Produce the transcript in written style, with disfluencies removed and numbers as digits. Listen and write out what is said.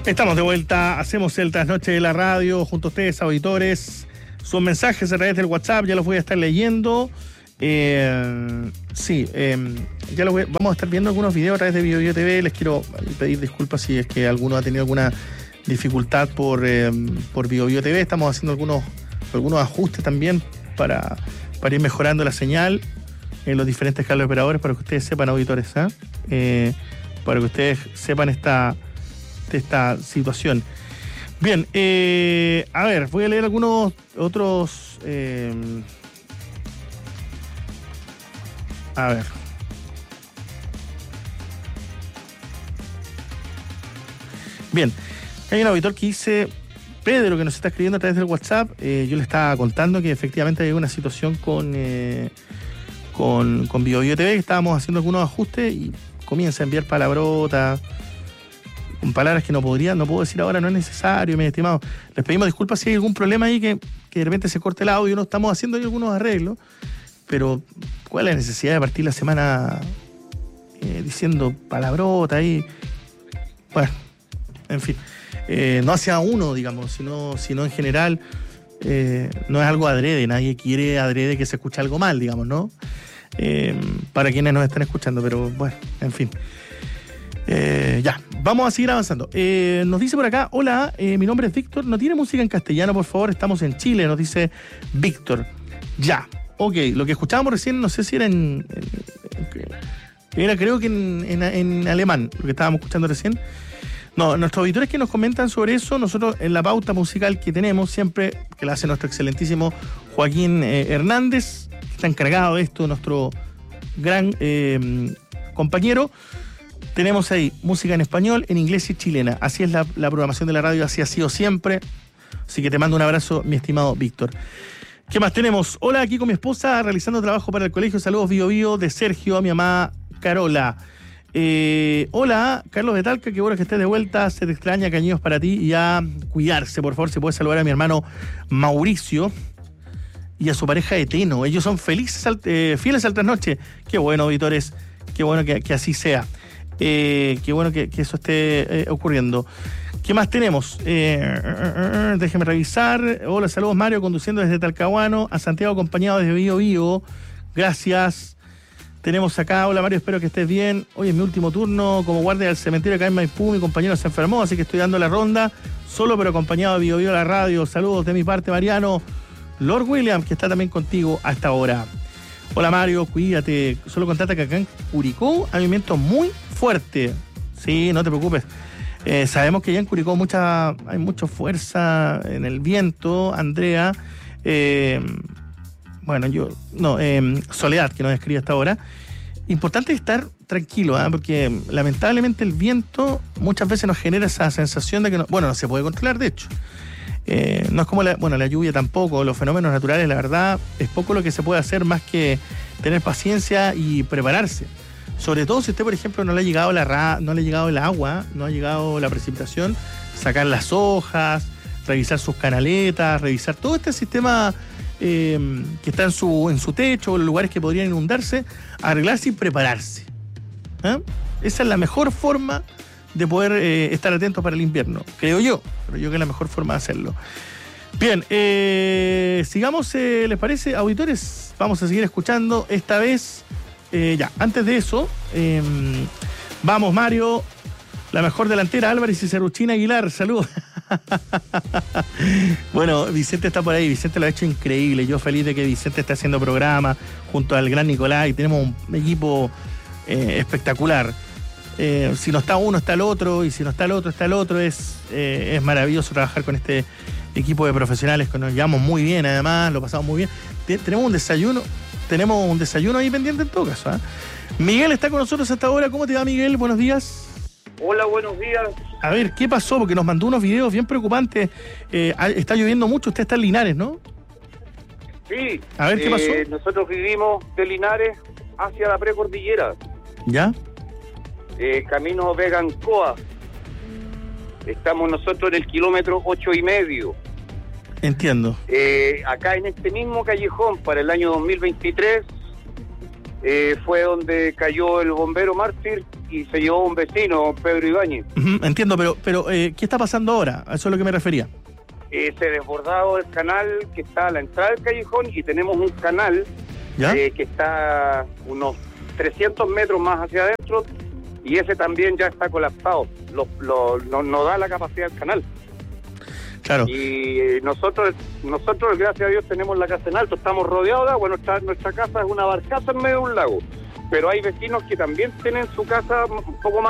Estamos de vuelta, hacemos el trasnoche de la radio junto a ustedes, auditores. Sus mensajes a través del WhatsApp, ya los voy a estar leyendo. Vamos a estar viendo algunos videos a través de BioBio TV. Les quiero pedir disculpas si es que alguno ha tenido alguna dificultad por BioBio TV. Estamos haciendo algunos ajustes también para ir mejorando la señal en los diferentes cables operadores, para que ustedes sepan, auditores, para que ustedes sepan esta situación. Bien, a ver, voy a leer algunos otros. A ver. Bien, hay un auditor que dice, Pedro, que nos está escribiendo a través del WhatsApp. Yo le estaba contando que efectivamente hay una situación con BioBio TV, que estábamos haciendo algunos ajustes y comienza a enviar palabrotas con palabras que no puedo decir ahora, no es necesario, mis estimados. Les pedimos disculpas si hay algún problema ahí que de repente se corte el audio. No estamos haciendo ahí algunos arreglos, pero ¿cuál es la necesidad de partir la semana diciendo palabrotas ahí? Bueno, en fin, no hacia uno, digamos, sino en general. No es algo adrede, nadie quiere adrede que se escuche algo mal, digamos, ¿no? Para quienes nos están escuchando, pero bueno, en fin. Ya, vamos a seguir avanzando. Nos dice por acá, hola, mi nombre es Víctor, ¿no tiene música en castellano, por favor? Estamos en Chile, nos dice Víctor. Ya, ok, lo que escuchábamos recién, no sé si era creo que en alemán, lo que estábamos escuchando recién. No, nuestros auditores que nos comentan sobre eso, nosotros en la pauta musical que tenemos siempre, que la hace nuestro excelentísimo Joaquín Hernández, que está encargado de esto, nuestro gran compañero, tenemos ahí música en español, en inglés y chilena. Así es la programación de la radio, así ha sido siempre. Así que te mando un abrazo, mi estimado Víctor. ¿Qué más tenemos? Hola, aquí con mi esposa, realizando trabajo para el colegio. Saludos, BioBio, de Sergio, a mi mamá Carola. Hola, Carlos de Talca, qué bueno que estés de vuelta, se te extraña, cariños para ti, y a cuidarse, por favor, se puede saludar a mi hermano Mauricio y a su pareja Eteno. Ellos son fieles al trasnoche. Qué bueno, auditores, qué bueno que así sea, qué bueno que eso esté ocurriendo. ¿Qué más tenemos? Déjeme revisar. Hola, saludos, Mario, conduciendo desde Talcahuano a Santiago, acompañado desde BioBio. Gracias. Tenemos acá, hola Mario, espero que estés bien. Hoy es mi último turno como guardia del cementerio acá en Maipú. Mi compañero se enfermó, así que estoy dando la ronda, solo pero acompañado de BioBio a la radio. Saludos de mi parte, Mariano. Lord Williams, que está también contigo a esta hora. Hola Mario, cuídate. Solo contate que acá en Curicó hay un viento muy fuerte. Sí, no te preocupes. Sabemos que ya en Curicó hay mucha fuerza en el viento, Andrea. Soledad, que nos escribe hasta ahora. Importante estar tranquilo, porque lamentablemente el viento muchas veces nos genera esa sensación de que no se puede controlar, de hecho. No es como la lluvia tampoco, los fenómenos naturales, la verdad, es poco lo que se puede hacer más que tener paciencia y prepararse. Sobre todo si usted, por ejemplo, no le ha llegado el agua, no ha llegado la precipitación, sacar las hojas, revisar sus canaletas, revisar todo este sistema que está en su techo o los lugares que podrían inundarse, arreglarse y prepararse. Esa es la mejor forma de poder estar atentos para el invierno, creo yo, pero yo que es la mejor forma de hacerlo. Bien, sigamos, ¿les parece, auditores? Vamos a seguir escuchando esta vez. Antes de eso, vamos, Mario, la mejor delantera, Álvarez y Cerruchín Aguilar, saludos. Bueno, Vicente está por ahí, Vicente lo ha hecho increíble, yo feliz de que Vicente esté haciendo programa junto al gran Nicolás y tenemos un equipo espectacular. Si no está uno, está el otro, y si no está el otro, está el otro. Es maravilloso trabajar con este equipo de profesionales que nos llevamos muy bien, además, lo pasamos muy bien. Tenemos un desayuno ahí pendiente en todo caso. Miguel está con nosotros hasta ahora. ¿Cómo te va, Miguel? Buenos días. Hola, buenos días. A ver, ¿qué pasó? Porque nos mandó unos videos bien preocupantes. Está lloviendo mucho, usted está en Linares, ¿no? Sí. A ver, ¿qué pasó? Nosotros vivimos de Linares hacia la precordillera. ¿Ya? Camino Vegancoa. Estamos nosotros en el kilómetro 8,5. Entiendo. Acá en este mismo callejón, para el año 2023, fue donde cayó el bombero mártir y se llevó un vecino, Pedro Ibáñez. Entiendo, pero ¿qué está pasando ahora? A eso es lo que me refería. Se desbordado el canal que está a la entrada del callejón y tenemos un canal que está unos 300 metros más hacia adentro y ese también ya está colapsado. No da la capacidad del canal. Claro. Y nosotros, gracias a Dios, tenemos la casa en alto, estamos rodeados de agua, nuestra casa es una barcaza en medio de un lago, pero hay vecinos que también tienen su casa un poco más